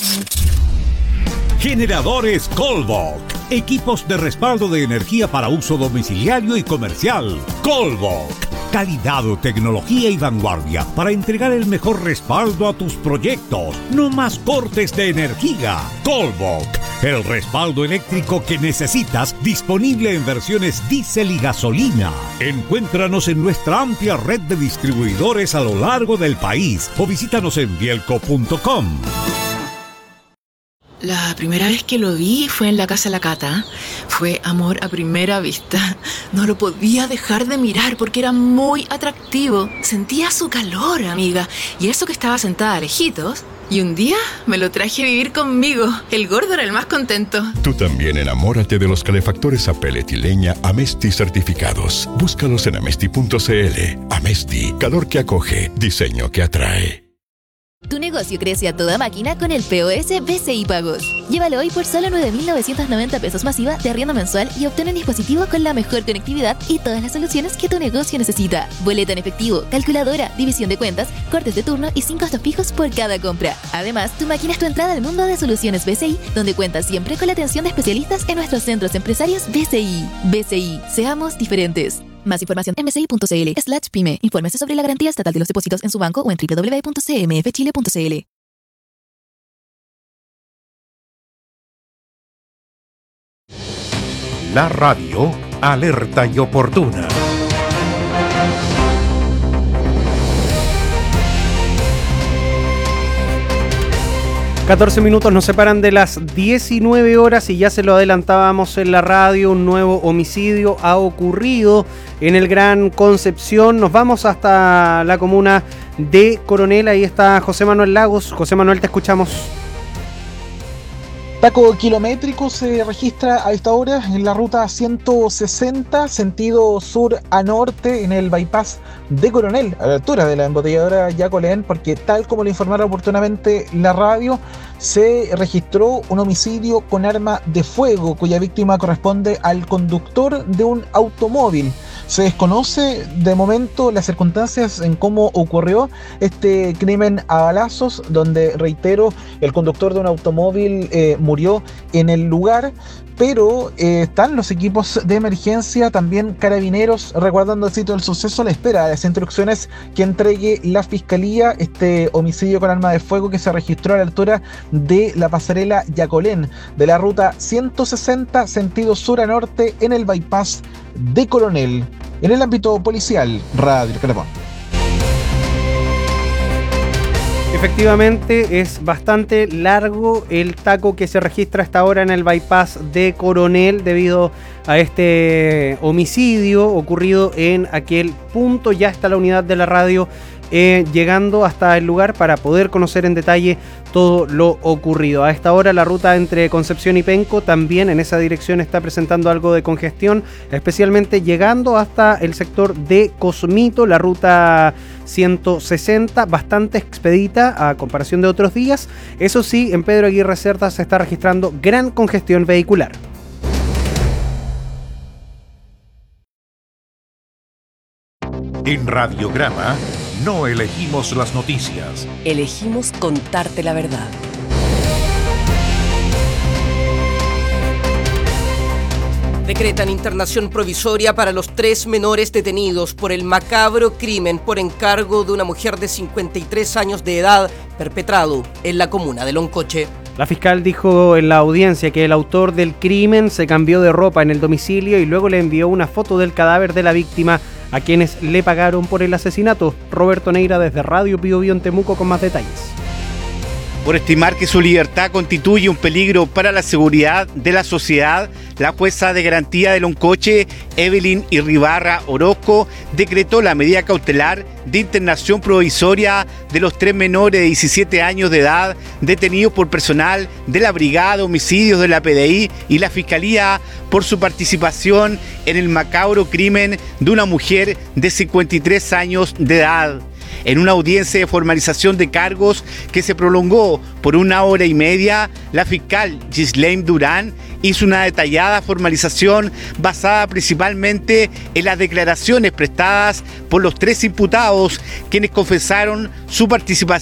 Generadores Colbach. Equipos de respaldo de energía para uso domiciliario y comercial. Colbach. Calidad, tecnología y vanguardia para entregar el mejor respaldo a tus proyectos. No más cortes de energía. Colbach. El respaldo eléctrico que necesitas, disponible en versiones diésel y gasolina. Encuéntranos en nuestra amplia red de distribuidores a lo largo del país o visítanos en bielco.com. La primera vez que lo vi fue en la casa de la Cata. Fue amor a primera vista. No lo podía dejar de mirar porque era muy atractivo. Sentía su calor, amiga. Y eso que estaba sentada lejitos. Y un día me lo traje a vivir conmigo. El gordo era el más contento. Tú también enamórate de los calefactores a pellet y leña Amesti certificados. Búscalos en amesti.cl. Amesti, calor que acoge, diseño que atrae. Tu negocio crece a toda máquina con el POS BCI Pagos. Llévalo hoy por solo 9.990 pesos masiva de arriendo mensual y obtén un dispositivo con la mejor conectividad y todas las soluciones que tu negocio necesita. Boleta en efectivo, calculadora, división de cuentas, cortes de turno y 5 costos fijos por cada compra. Además, tu máquina es tu entrada al mundo de soluciones BCI, donde cuentas siempre con la atención de especialistas en nuestros centros empresarios BCI. BCI, seamos diferentes. Más información en mci.cl/pyme. Infórmese sobre la garantía estatal de los depósitos en su banco o en www.cmfchile.cl. La radio alerta y oportuna. 14 minutos nos separan de las 19 horas y ya se lo adelantábamos en la radio, un nuevo homicidio ha ocurrido en el Gran Concepción. Nos vamos hasta la comuna de Coronel, ahí está José Manuel Lagos. José Manuel, te escuchamos. Taco kilométrico se registra a esta hora en la ruta 160, sentido sur a norte, en el bypass de Coronel, a la altura de la embotelladora Yacolén, porque tal como lo informaron oportunamente la radio, se registró un homicidio con arma de fuego, cuya víctima corresponde al conductor de un automóvil. Se desconoce de momento las circunstancias en cómo ocurrió este crimen a balazos, donde, reitero, el conductor de un automóvil murió en el lugar, pero están los equipos de emergencia, también carabineros, resguardando el sitio del suceso a la espera de las instrucciones que entregue la Fiscalía. Este homicidio con arma de fuego que se registró a la altura de la pasarela Yacolén, de la ruta 160, sentido sur a norte, en el bypass de Coronel. En el ámbito policial, Radio Calefón. Efectivamente, es bastante largo el taco que se registra hasta ahora en el bypass de Coronel debido a este homicidio ocurrido en aquel punto. Ya está la unidad de la radio llegando hasta el lugar para poder conocer en detalle todo lo ocurrido. A esta hora la ruta entre Concepción y Penco también en esa dirección está presentando algo de congestión, especialmente llegando hasta el sector de Cosmito, la ruta 160, bastante expedita a comparación de otros días. Eso sí, en Pedro Aguirre Cerda se está registrando gran congestión vehicular. En Radiograma no elegimos las noticias. Elegimos contarte la verdad. Decretan internación provisoria para los 3 menores detenidos por el macabro crimen por encargo de una mujer de 53 años de edad perpetrado en la comuna de Loncoche. La fiscal dijo en la audiencia que el autor del crimen se cambió de ropa en el domicilio y luego le envió una foto del cadáver de la víctima a quienes le pagaron por el asesinato. Roberto Neira desde Radio Pío Pío en Temuco con más detalles. Por estimar que su libertad constituye un peligro para la seguridad de la sociedad, la jueza de garantía de Loncoche, Evelyn Irribarra Orozco, decretó la medida cautelar de internación provisoria de los 3 menores de 17 años de edad detenidos por personal de la Brigada de Homicidios de la PDI y la Fiscalía por su participación en el macabro crimen de una mujer de 53 años de edad. En una audiencia de formalización de cargos que se prolongó por 1 hora y media, la fiscal Ghislaine Durán hizo una detallada formalización basada principalmente en las declaraciones prestadas por los 3 imputados, quienes confesaron su participación